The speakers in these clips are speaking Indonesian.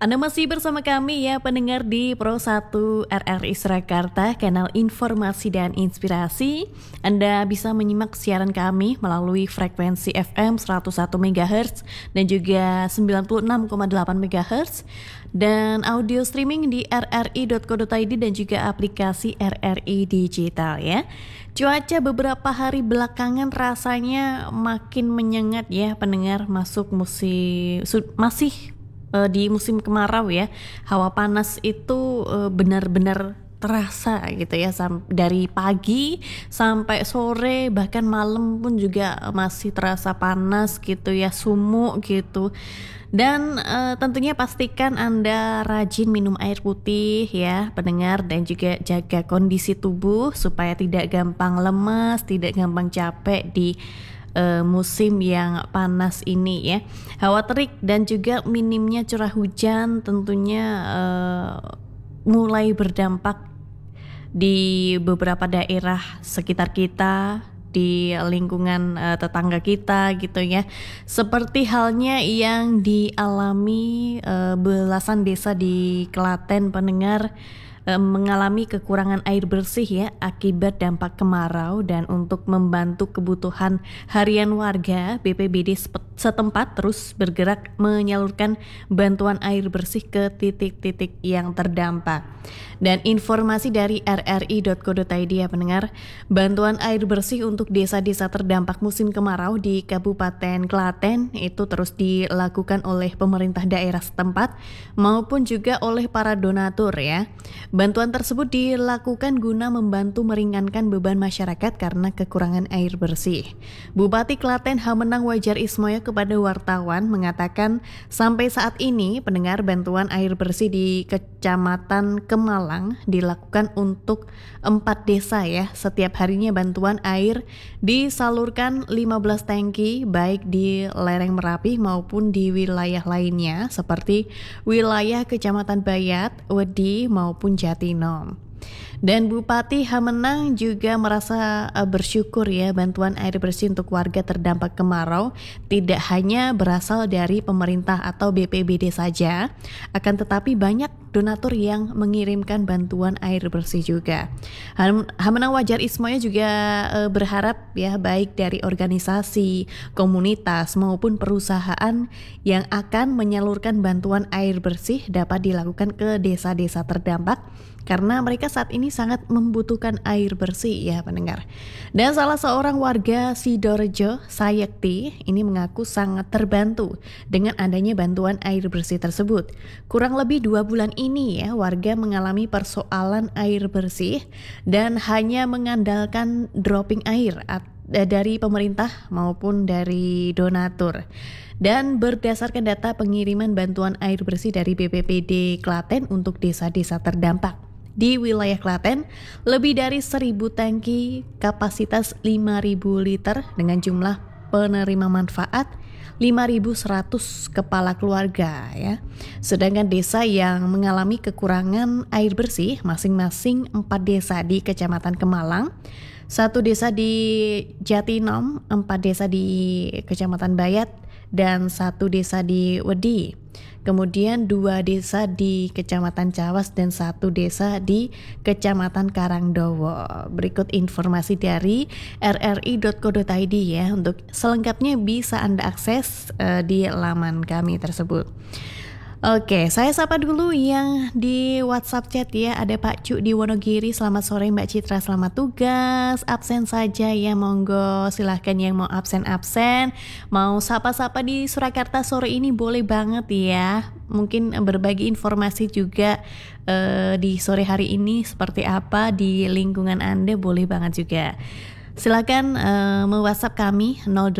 Anda masih bersama kami ya pendengar di Pro 1 RRI Surakarta, kanal informasi dan inspirasi. Anda bisa menyimak siaran kami melalui frekuensi FM 101 MHz dan juga 96,8 MHz dan audio streaming di rri.co.id dan juga aplikasi RRI Digital ya. Cuaca beberapa hari belakangan rasanya makin menyengat ya pendengar, masuk masih di musim kemarau ya. Hawa panas itu benar-benar terasa gitu ya, dari pagi sampai sore bahkan malam pun juga masih terasa panas gitu ya, sumuk gitu. Dan tentunya pastikan Anda rajin minum air putih ya pendengar, dan juga jaga kondisi tubuh supaya tidak gampang lemas, tidak gampang capek di musim yang panas ini ya. Hawa terik dan juga minimnya curah hujan tentunya mulai berdampak di beberapa daerah sekitar kita, di lingkungan tetangga kita gitu ya. Seperti halnya yang dialami belasan desa di Klaten pendengar, mengalami kekurangan air bersih ya akibat dampak kemarau. Dan untuk membantu kebutuhan harian warga, BPBD setempat terus bergerak menyalurkan bantuan air bersih ke titik-titik yang terdampak. Dan informasi dari rri.co.id ya pendengar, bantuan air bersih untuk desa-desa terdampak musim kemarau di Kabupaten Klaten itu terus dilakukan oleh pemerintah daerah setempat maupun juga oleh para donatur ya. Bantuan tersebut dilakukan guna membantu meringankan beban masyarakat karena kekurangan air bersih. Bupati Klaten Hamenang Wajar Ismoyo kepada wartawan mengatakan sampai saat ini pendengar, bantuan air bersih di Kecamatan Kemalang dilakukan untuk 4 desa ya. Setiap harinya bantuan air disalurkan 15 tangki baik di lereng Merapi maupun di wilayah lainnya seperti wilayah Kecamatan Bayat, Wedi maupun Jatinom. Dan Bupati Hamenang juga merasa bersyukur ya, bantuan air bersih untuk warga terdampak kemarau tidak hanya berasal dari pemerintah atau BPBD saja, akan tetapi banyak donatur yang mengirimkan bantuan air bersih juga. Hamenang Wajar Ismoyo juga berharap ya, baik dari organisasi, komunitas maupun perusahaan yang akan menyalurkan bantuan air bersih dapat dilakukan ke desa-desa terdampak karena mereka saat ini sangat membutuhkan air bersih ya pendengar. Dan salah seorang warga Sidorejo, Sayekti, ini mengaku sangat terbantu dengan adanya bantuan air bersih tersebut. Kurang lebih 2 bulan ini ya, warga mengalami persoalan air bersih dan hanya mengandalkan dropping air dari pemerintah maupun dari donatur. Dan berdasarkan data pengiriman bantuan air bersih dari BPBD Klaten untuk desa-desa terdampak di wilayah Klaten, lebih dari 1.000 tangki kapasitas 5.000 liter dengan jumlah penerima manfaat 5.100 kepala keluarga ya. Sedangkan desa yang mengalami kekurangan air bersih masing-masing 4 desa di Kecamatan Kemalang, 1 desa di Jatinom, 4 desa di Kecamatan Bayat, dan 1 desa di Wedi. Kemudian 2 desa di Kecamatan Cawas dan 1 desa di Kecamatan Karangdowo. Berikut informasi dari rri.co.id ya. Untuk selengkapnya bisa Anda akses di laman kami tersebut. Oke, saya sapa dulu yang di WhatsApp chat ya. Ada Pak Cu di Wonogiri, selamat sore Mbak Citra, selamat tugas. Absen saja ya, monggo silahkan yang mau absen-absen. Mau sapa-sapa di Surakarta sore ini boleh banget ya. Mungkin berbagi informasi juga di sore hari ini seperti apa di lingkungan Anda, boleh banget juga. Silakan me-WhatsApp kami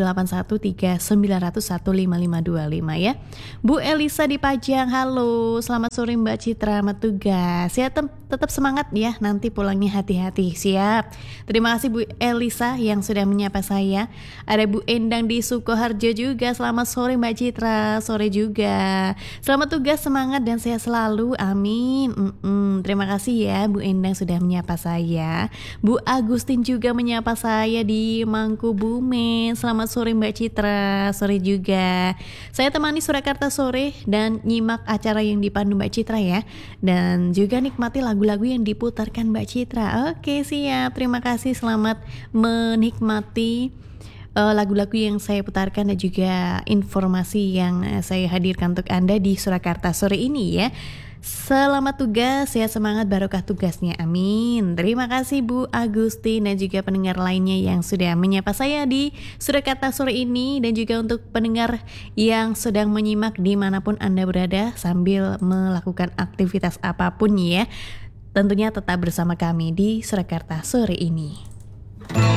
081390155525 ya. Bu Elisa di Pajang, halo, selamat sore Mbak Citra, selamat tugas. Ya tetap semangat ya, nanti pulangnya hati-hati. Siap. Terima kasih Bu Elisa yang sudah menyapa saya. Ada Bu Endang di Sukoharjo juga, selamat sore Mbak Citra, sore juga. Selamat tugas, semangat dan sehat selalu, amin. Terima kasih ya Bu Endang sudah menyapa saya. Bu Agustin juga menyapa saya di Mangkubumen. Selamat sore Mbak Citra, sore juga. Saya temani Surakarta sore dan nyimak acara yang dipandu Mbak Citra ya. Dan juga nikmati lagu-lagu yang diputarkan Mbak Citra. Oke siap, terima kasih, selamat menikmati lagu-lagu yang saya putarkan dan juga informasi yang saya hadirkan untuk Anda di Surakarta sore ini ya. Selamat tugas, sehat semangat, barokah tugasnya, amin. Terima kasih Bu Agusti dan juga pendengar lainnya yang sudah menyapa saya di Surakarta sore ini. Dan juga untuk pendengar yang sedang menyimak dimanapun Anda berada sambil melakukan aktivitas apapun ya, tentunya tetap bersama kami di Surakarta sore ini.